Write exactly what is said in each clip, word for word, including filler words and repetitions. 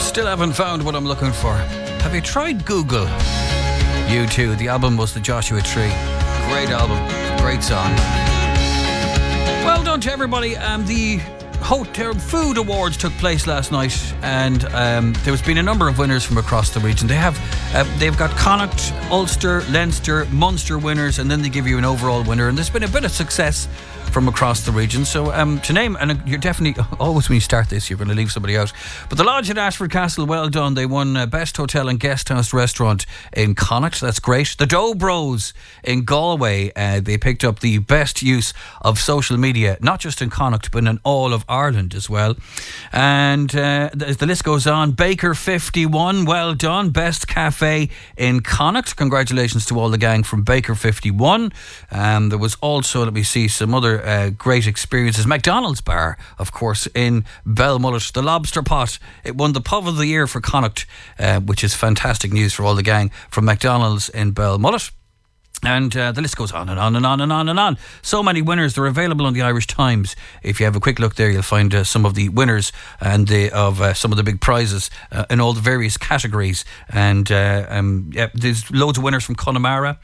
Still haven't found what I'm looking for. Have you tried Google? U two. The album was The Joshua Tree. Great album. Great song. Well done to everybody. Um, the Hotel Food Awards took place last night, and um, there's been a number of winners from across the region. They have uh, they've got Connacht, Ulster, Leinster, Munster winners, and then they give you an overall winner. And there's been a bit of success from across the region. So um, to name, and you're definitely, always when you start this, you're going to leave somebody out. But the Lodge at Ashford Castle, well done. They won uh, Best Hotel and Guest House Restaurant in Connacht. That's great. The Doe Bros in Galway, uh, they picked up the best use of social media, not just in Connacht, but in all of Ireland as well. And uh, the, the list goes on. Baker fifty-one, well done. Best Cafe in Connacht. Congratulations to all the gang from Baker fifty-one. Um, there was also, let me see, some other Uh, great experiences. McDonald's Bar, of course, in Belmullet. The Lobster Pot, it won the Pub of the Year for Connacht, uh, which is fantastic news for all the gang from McDonald's in Belmullet. And uh, the list goes on and on and on and on and on. So many winners. They're available on the Irish Times. If you have a quick look there, you'll find uh, some of the winners and the, of uh, some of the big prizes uh, in all the various categories. And uh, um, yeah, there's loads of winners from Connemara.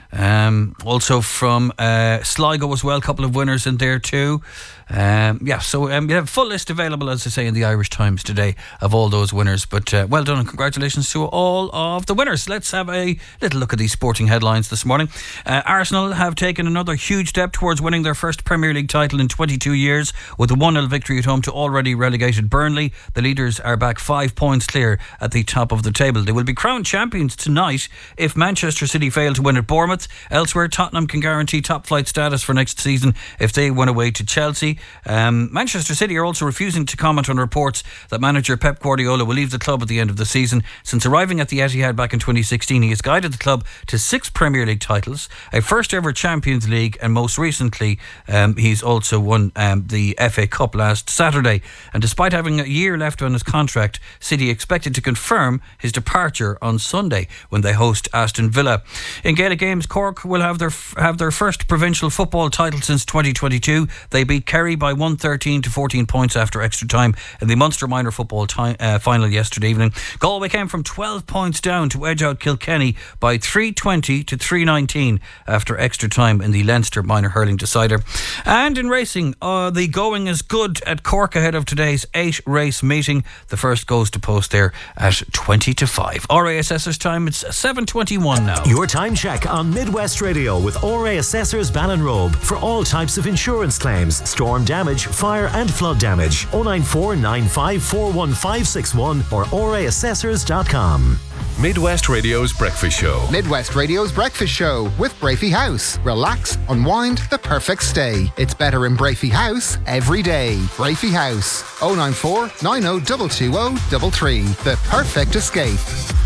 Um, also from uh, Sligo as well, a couple of winners in there too. Um, yeah, so um, you have a full list available, as I say, in the Irish Times today of all those winners. But uh, well done and congratulations to all of the winners. Let's have a little look at these sporting headlines this morning. Uh, Arsenal have taken another huge step towards winning their first Premier League title in twenty-two years with a one nil victory at home to already relegated Burnley. The leaders are back five points clear at the top of the table. They will be crowned champions tonight if Manchester City fail to win at Bournemouth. Elsewhere, Tottenham can guarantee top flight status for next season if they win away to Chelsea. Um, Manchester City are also refusing to comment on reports that manager Pep Guardiola will leave the club at the end of the season. Since arriving at the Etihad back in twenty sixteen, he has guided the club to six Premier League titles, a first ever Champions League, and most recently um, he's also won um, the F A Cup last Saturday. And despite having a year left on his contract, City expected to confirm his departure on Sunday when they host Aston Villa. In Gaelic games, Cork will have their have their first provincial football title since twenty twenty-two. They beat Kerry by one thirteen to fourteen points after extra time in the Munster minor football time, uh, final yesterday evening. Galway came from twelve points down to edge out Kilkenny by three twenty to three nineteen after extra time in the Leinster minor hurling decider. And in racing, uh, the going is good at Cork ahead of today's eight race meeting. The first goes to post there at twenty to five. R A Assessor's time, it's seven twenty-one now. Your time check on Midwest Radio with R A Assessors Ballinrobe for all types of insurance claims, storm damage, fire and flood damage. oh nine four nine five four one five six one or r a assessors dot com. Midwest Radio's Breakfast Show. Midwest Radio's Breakfast Show with Brafey House. Relax, unwind, the perfect stay. It's better in Brafey House every day. Brafey House. oh nine four nine oh two two oh three three. The perfect escape.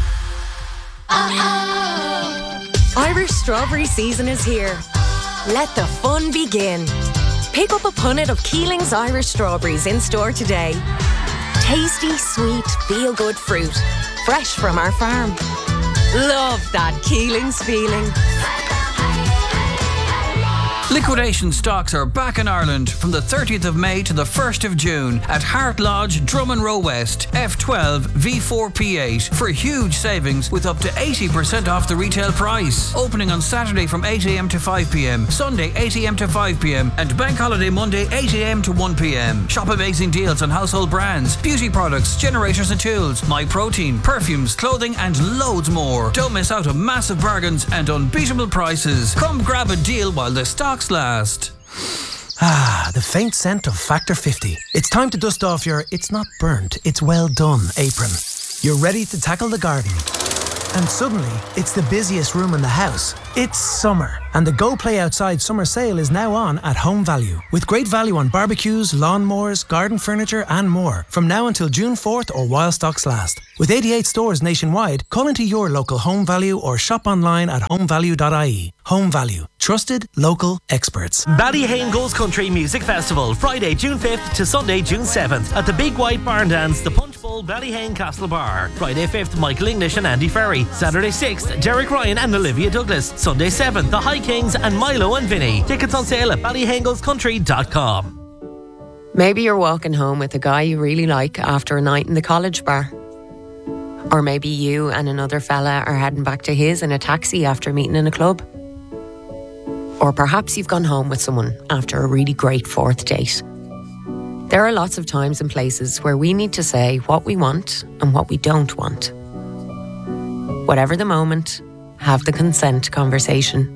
Irish strawberry season is here. Let the fun begin. Pick up a punnet of Keeling's Irish strawberries in store today. Tasty, sweet, feel-good fruit. Fresh from our farm. Love that Keeling's feeling. Liquidation stocks are back in Ireland from the thirtieth of May to the first of June at Hart Lodge, Drummond Row West, F twelve V four P eight for huge savings with up to eighty percent off the retail price. Opening on Saturday from eight a.m. to five p.m, Sunday eight a.m. to five p.m, and Bank Holiday Monday eight a.m. to one p.m. Shop amazing deals on household brands, beauty products, generators and tools, My Protein, perfumes, clothing and loads more. Don't miss out on massive bargains and unbeatable prices. Come grab a deal while the stocks last. Ah, the faint scent of Factor fifty. It's time to dust off your it's not burnt, it's well done apron. You're ready to tackle the garden. And suddenly, it's the busiest room in the house. It's summer, and the Go Play Outside summer sale is now on at Home Value. With great value on barbecues, lawnmowers, garden furniture and more. From now until June fourth or while stocks last. With eighty-eight stores nationwide, call into your local Home Value or shop online at home value dot I E. Home Value. Trusted local experts. Ballyhane Goes Country Music Festival, Friday, June fifth to Sunday, June seventh at the Big White Barn Dance, the Punch Bowl Ballyhane Castle Bar. Friday fifth, Michael English and Andy Ferry. Saturday sixth, Derek Ryan and Olivia Douglas. Sunday seventh, the High Kings and Milo and Vinny. Tickets on sale at ballyhane goes country dot com. Maybe you're walking home with a guy you really like after a night in the college bar. Or maybe you and another fella are heading back to his in a taxi after meeting in a club. Or perhaps you've gone home with someone after a really great fourth date. There are lots of times and places where we need to say what we want and what we don't want. Whatever the moment, have the consent conversation.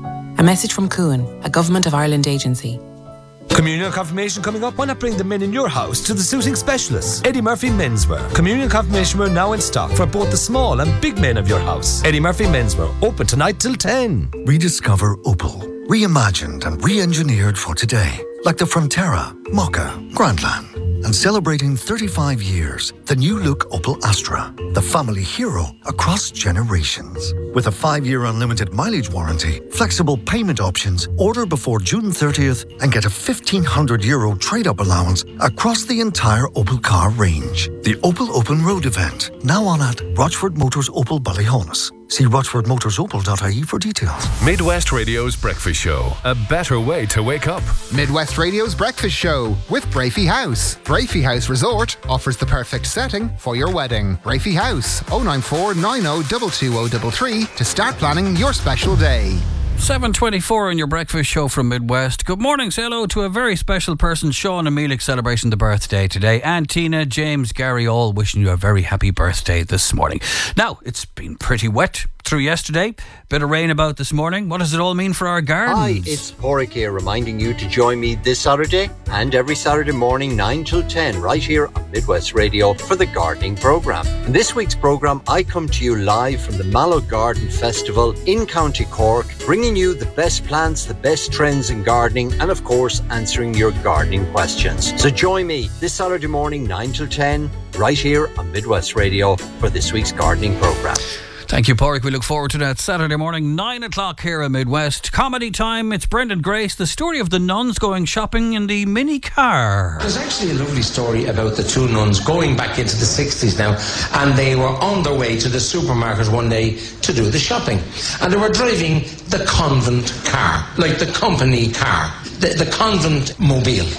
A message from Cuan, a Government of Ireland agency. Communion confirmation coming up. Why not bring the men in your house to the suiting specialists? Eddie Murphy Menswear. Communion confirmation wear now in stock for both the small and big men of your house. Eddie Murphy Menswear. Open tonight till ten. Rediscover Opel. Reimagined and re-engineered for today. Like the Frontera, Mokka, Grandland. And celebrating thirty-five years, the new look Opel Astra, the family hero across generations. With a five-year unlimited mileage warranty, flexible payment options, order before June thirtieth and get a fifteen hundred euro trade-up allowance across the entire Opel car range. The Opel Open Road event, now on at Rochford Motors Opel Ballyhonus. See rochford motors opel dot I E for details. Midwest Radio's Breakfast Show. A better way to wake up. Midwest Radio's Breakfast Show with Brafey House. Brafey House Resort offers the perfect setting for your wedding. Brafey House, oh nine four nine oh two two oh three three to start planning your special day. seven twenty-four on your breakfast show from Midwest. Good morning. Say hello to a very special person, Sean and Melik, celebrating the birthday today. And Tina, James, Gary, all wishing you a very happy birthday this morning. Now, it's been pretty wet through yesterday. Bit of rain about this morning. What does it all mean for our gardens? Hi, it's Porrick here, reminding you to join me this Saturday and every Saturday morning nine till ten right here on Midwest Radio for the gardening programme. In this week's programme, I come to you live from the Mallow Garden Festival in County Cork, bringing you the best plants, the best trends in gardening, and of course answering your gardening questions. So join me this Saturday morning nine till ten right here on Midwest Radio for this week's gardening programme. Thank you, Porrick. We look forward to that Saturday morning, nine o'clock here at Midwest. Comedy time. It's Brendan Grace. The story of the nuns going shopping in the mini car. There's actually a lovely story about the two nuns going back into the sixties now, and they were on their way to the supermarket one day to do the shopping. And they were driving the convent car, like the company car, the, the convent mobile.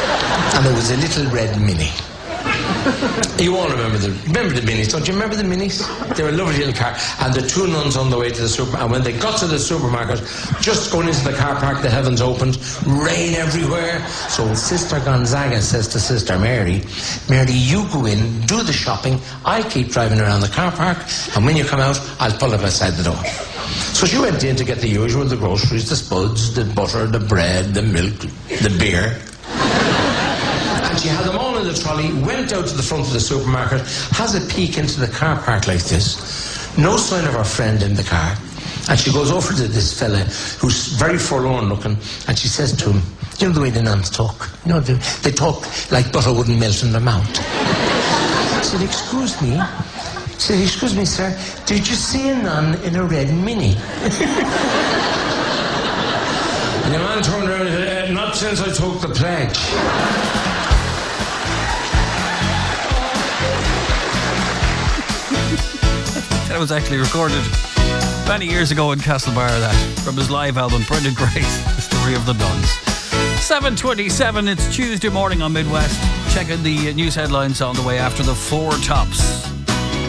And there was a little red Mini. You all remember the remember the minis, don't you remember the minis? They were a lovely little car, and the two nuns on the way to the super. And when they got to the supermarket, just going into the car park, the heavens opened, rain everywhere. So Sister Gonzaga says to Sister Mary, "Mary, you go in, do the shopping. I'll keep driving around the car park, and when you come out, I'll pull up outside the door." So she went in to get the usual: the groceries, the spuds, the butter, the bread, the milk, the beer. And she had them all in the trolley, went out to the front of the supermarket, has a peek into the car park like this. No sign of her friend in the car. And she goes over to this fella who's very forlorn looking, and she says to him, you know the way the nuns talk? You know, they, they talk like butter wouldn't melt in their mouth. She said, excuse me. She said, excuse me, sir, did you see a nun in a red Mini? And the man turned around and said, not since I took the pledge. That was actually recorded many years ago in Castlebar, that from his live album Brendan Grace, The Story of the Nuns. seven twenty-seven, it's Tuesday morning on Midwest. Checking the news headlines on the way after the Four Tops.